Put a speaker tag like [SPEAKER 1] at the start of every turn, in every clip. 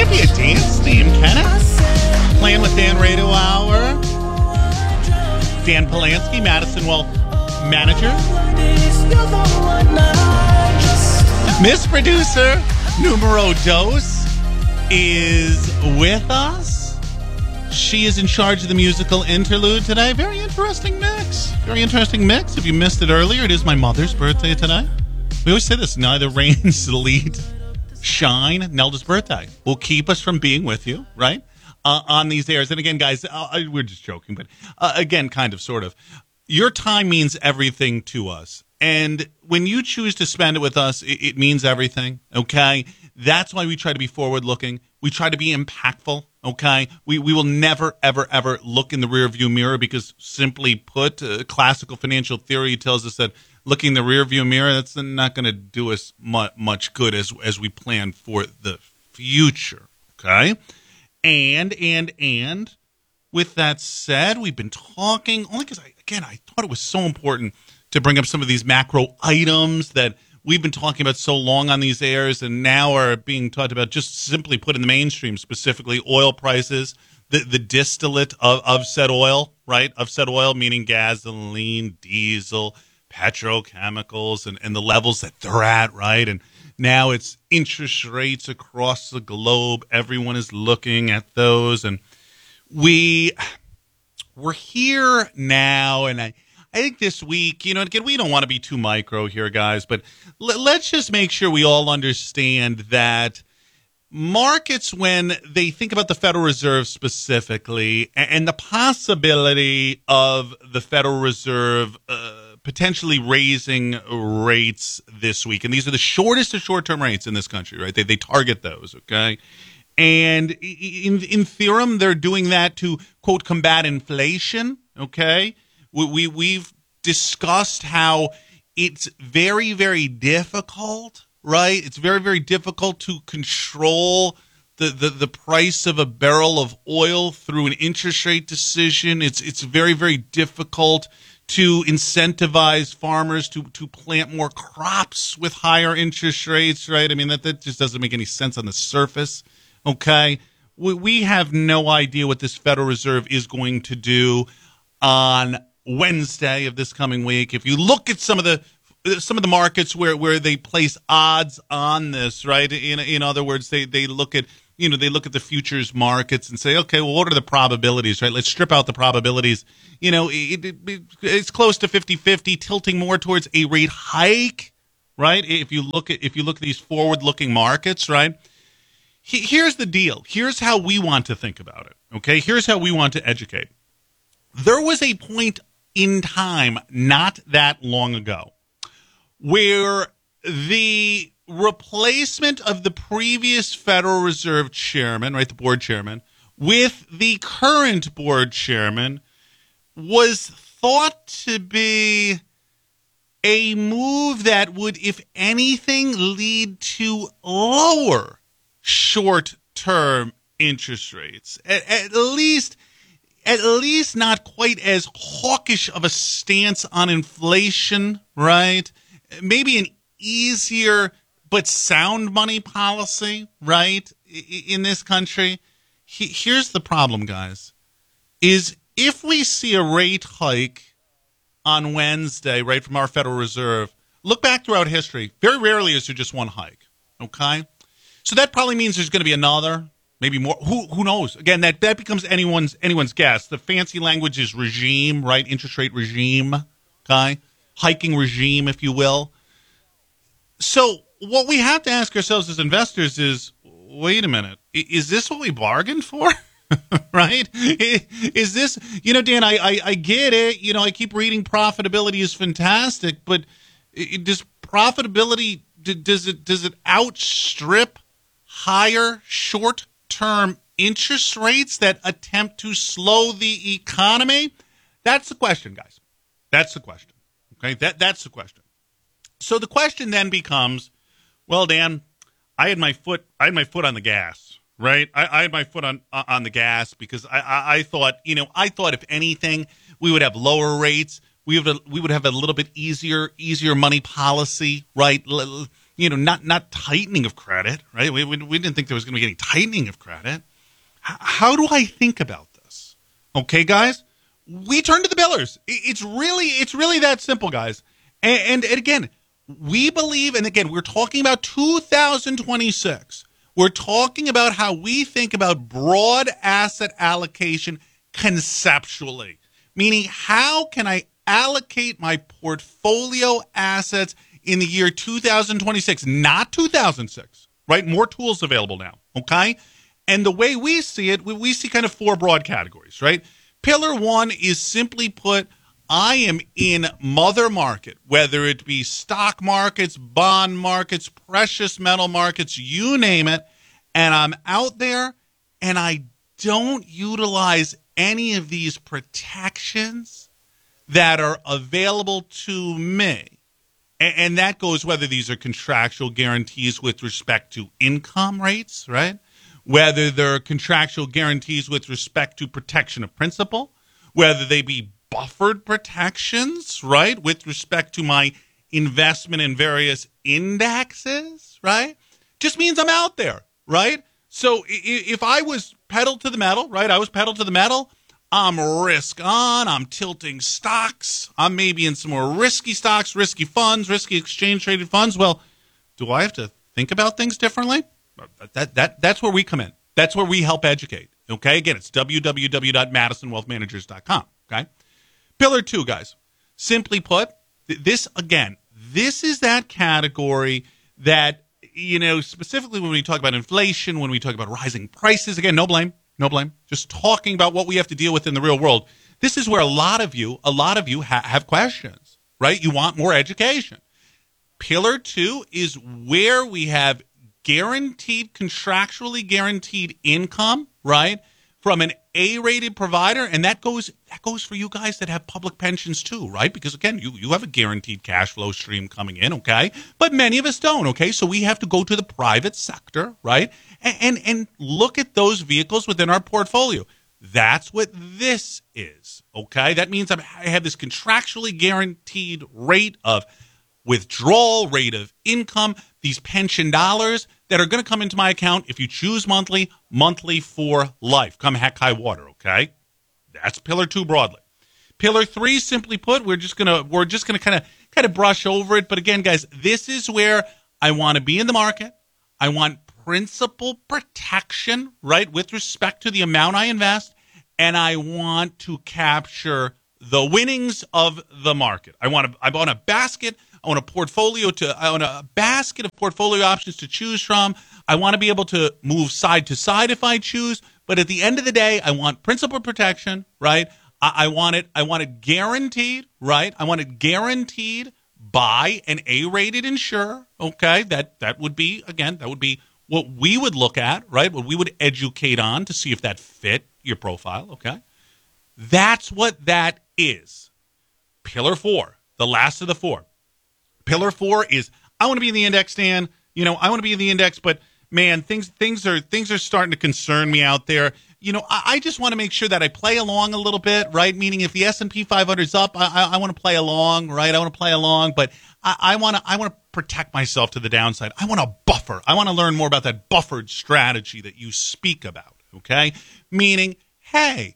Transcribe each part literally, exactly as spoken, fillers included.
[SPEAKER 1] Might be a dance theme, can it? Playing with Dan Radio Hour. Dan Polanski, Madison Wealth Manager. Miss Producer Numero Dos is with us. She is in charge of the musical interlude today. Very interesting mix. Very interesting mix. If you missed it earlier, it is my mother's birthday today. We always say this, neither rain, sleet, shine, Nelda's birthday will keep us from being with you, right, uh, on these airs. And again, guys, uh, we're just joking, but uh, again, kind of, sort of. Your time means everything to us. And when you choose to spend it with us, it, it means everything, okay? That's why we try to be forward-looking. We try to be impactful, okay? We we will never, ever, ever look in the rearview mirror because, simply put, uh, classical financial theory tells us that looking in the rearview mirror, that's not going to do us much, much good as as we plan for the future, okay? And, and, and, with that said, we've been talking, only because, I, again, I thought it was so important to bring up some of these macro items that we've been talking about so long on these airs and now are being talked about, just simply put in the mainstream, specifically oil prices, the, the distillate of, of said oil, right? Of said oil, meaning gasoline, diesel, petrochemicals, and, and the levels that they're at, right? And now it's interest rates across the globe. Everyone is looking at those. And we, we're here now, and I, I think this week, you know, again, we don't want to be too micro here, guys, but l- let's just make sure we all understand that markets, when they think about the Federal Reserve specifically and, and the possibility of the Federal Reserve uh, potentially raising rates this week, and these are the shortest of short-term rates in this country, right? They they target those, okay? And in in theorem, they're doing that to, quote, combat inflation, okay? We, we, we've discussed how it's very, very difficult, right? It's very, very difficult to control the, the, the price of a barrel of oil through an interest rate decision. It's it's very, very difficult to incentivize farmers to, to plant more crops with higher interest rates, right? I mean, that, that just doesn't make any sense on the surface, okay? We, we have no idea what this Federal Reserve is going to do on Wednesday of this coming week. If you look at some of the some of the markets where, where they place odds on this, right? In in other words, they, they look at you know they look at the futures markets and say, okay, well, what are the probabilities, right? Let's strip out the probabilities. You know, it, it, it, it's close to fifty-fifty, tilting more towards a rate hike, right? If you look at if you look at these forward-looking markets, right? He, here's the deal. Here's how we want to think about it. Okay, here's how we want to educate. There was a point in time not that long ago where the replacement of the previous Federal Reserve chairman, right, the board chairman, with the current board chairman was thought to be a move that would, if anything, lead to lower short-term interest rates. At, at least At least not quite as hawkish of a stance on inflation, right? Maybe an easier but sound money policy, right, in this country. Here's the problem, guys, is if we see a rate hike on Wednesday, right, from our Federal Reserve, look back throughout history, very rarely is there just one hike, okay? So that probably means there's going to be another. Maybe more. Who who knows? Again, that, that becomes anyone's anyone's guess. The fancy language is regime, right? Interest rate regime, okay? Hiking regime, if you will. So what we have to ask ourselves as investors is, wait a minute, is this what we bargained for? Right? Is this, you know, Dan, I, I, I get it. You know, I keep reading profitability is fantastic, but it, does profitability, does it does it outstrip higher short term interest rates that attempt to slow the economy? That's the question, guys. That's the question. Okay, that that's the question. So the question then becomes, well, Dan, I had my foot I had my foot on the gas, right? I, I had my foot on on the gas because I, I I thought, you know, I thought if anything we would have lower rates, we would we would have a little bit easier easier money policy, right? you know, not not tightening of credit, right? We, we, we didn't think there was going to be any tightening of credit. H- how do I think about this? Okay, guys, we turn to the pillars. It's really, it's really that simple, guys. And, and, and again, we believe, and again, we're talking about two thousand twenty-six. We're talking about how we think about broad asset allocation conceptually, meaning how can I allocate my portfolio assets in the year two thousand twenty-six, not two thousand six, right? More tools available now, okay? And the way we see it, we, we see kind of four broad categories, right? Pillar one is simply put, I am in mother market, whether it be stock markets, bond markets, precious metal markets, you name it, and I'm out there and I don't utilize any of these protections that are available to me. And, and that goes whether these are contractual guarantees with respect to income rates, right? Whether they're contractual guarantees with respect to protection of principal, whether they be buffered protections, right, with respect to my investment in various indexes, right, just means I'm out there, right? So if I was pedal to the metal, right, I was pedal to the metal, I'm risk on, I'm tilting stocks, I'm maybe in some more risky stocks, risky funds, risky exchange-traded funds. Well, do I have to think about things differently? That, that, that's where we come in. That's where we help educate, okay? Again, it's w w w dot madison wealth managers dot com, okay? Pillar two, guys, simply put, th- this, again, this is that category that, you know, specifically when we talk about inflation, when we talk about rising prices, again, no blame, no blame, just talking about what we have to deal with in the real world. This is where a lot of you, a lot of you ha- have questions, right? You want more education. Pillar two is where we have guaranteed, contractually guaranteed income, right, from an A-rated provider, and that goes that goes for you guys that have public pensions too, right? Because again, you, you have a guaranteed cash flow stream coming in, okay? But many of us don't, okay? So we have to go to the private sector, right? And and, and look at those vehicles within our portfolio. That's what this is, okay? That means I'm, I have this contractually guaranteed rate of withdrawal, rate of income, these pension dollars that are going to come into my account if you choose monthly, monthly for life. Come heck high water, okay? That's pillar two broadly. Pillar three, simply put, we're just gonna we're just gonna kind of kind of brush over it. But again, guys, this is where I want to be in the market. I want principal protection, right, with respect to the amount I invest, and I want to capture the winnings of the market. I want to I want a basket. I want a portfolio to, I want a basket of portfolio options to choose from. I want to be able to move side to side if I choose. But at the end of the day, I want principal protection, right? I, I want it, I want it guaranteed, right? I want it guaranteed by an A-rated insurer, okay? That, that would be, again, that would be what we would look at, right? What we would educate on to see if that fit your profile, okay? That's what that is. Pillar four, the last of the four. Pillar four is I want to be in the index, Dan. You know, I want to be in the index, but man, things things are things are starting to concern me out there. You know, I, I just want to make sure that I play along a little bit, right? Meaning, if the S and P five hundred is up, I, I, I want to play along, right? I want to play along, but I, I want to I want to protect myself to the downside. I want a buffer. I want to learn more about that buffered strategy that you speak about. Okay, meaning, hey.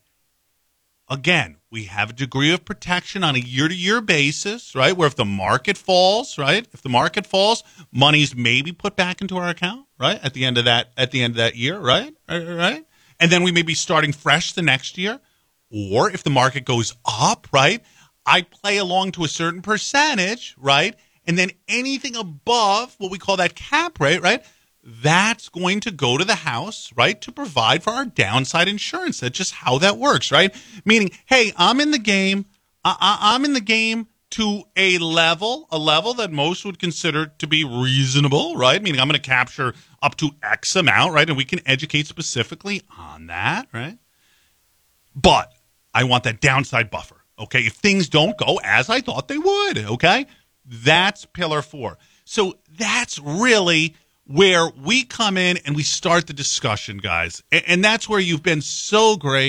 [SPEAKER 1] Again, we have a degree of protection on a year-to-year basis, right? Where if the market falls, right? If the market falls, money's maybe put back into our account, right? At the end of that, at the end of that year, right? Right? And then we may be starting fresh the next year. Or if the market goes up, right? I play along to a certain percentage, right? And then anything above what we call that cap rate, right? That's going to go to the house, right, to provide for our downside insurance. That's just how that works, right? Meaning, hey, I'm in the game. I- I- I'm in the game to a level, a level that most would consider to be reasonable, right? Meaning I'm going to capture up to X amount, right? And we can educate specifically on that, right? But I want that downside buffer, okay? If things don't go as I thought they would, okay? That's pillar four. So that's really where we come in and we start the discussion, guys. And, and that's where you've been so great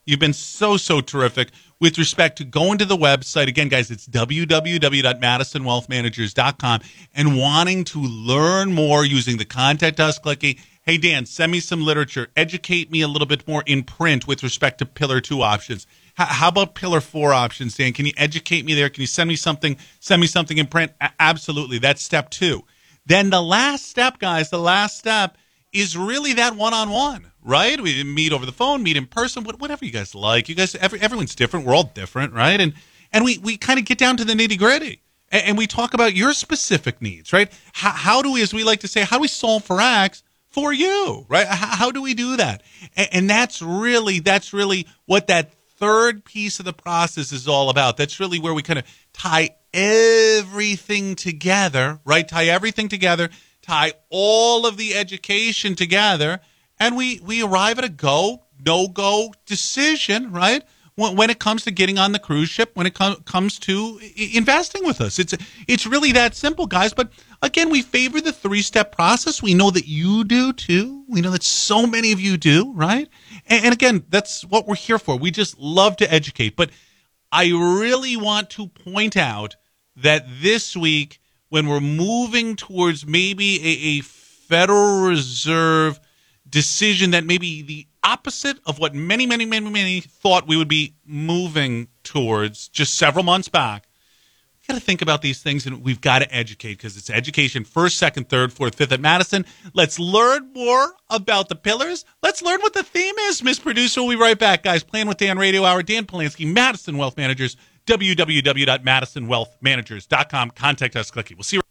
[SPEAKER 1] You've been so, so terrific with respect to going to the website. Again, guys, it's w w w dot madison wealth managers dot com and wanting to learn more using the Contact Us clicky. Hey, Dan, send me some literature. Educate me a little bit more in print with respect to Pillar two options. H- how about Pillar four options, Dan? Can you educate me there? Can you send me something, send me something in print? A- absolutely. That's step two. Then the last step, guys, the last step is really that one-on-one, right? We meet over the phone, meet in person, whatever you guys like. You guys, every, everyone's different. We're all different, right? And and we, we kind of get down to the nitty-gritty. And, and we talk about your specific needs, right? How, how do we, as we like to say, how do we solve for X for you, right? How, how do we do that? And, and that's really, that's really what that third piece of the process is all about. That's really where we kind of tie everything together, right? Tie everything together, tie all of the education together, and we, we arrive at a go, no-go decision, right? When, when it comes to getting on the cruise ship, when it com- comes to I- investing with us. It's it's really that simple, guys. But again, we favor the three-step process. We know that you do, too. We know that so many of you do, right? And, and again, that's what we're here for. We just love to educate. But I really want to point out that this week, when we're moving towards maybe a, a Federal Reserve decision that may be the opposite of what many, many, many, many thought we would be moving towards just several months back, we've got to think about these things, and we've got to educate, because it's education first, second, third, fourth, fifth at Madison. Let's learn more about the pillars. Let's learn what the theme is, Miss Producer. We'll be right back, guys. Plan with Dan Radio Hour. Dan Polanski, Madison Wealth Managers, w w w dot madison wealth managers dot com. Contact us, clicky. We'll see you.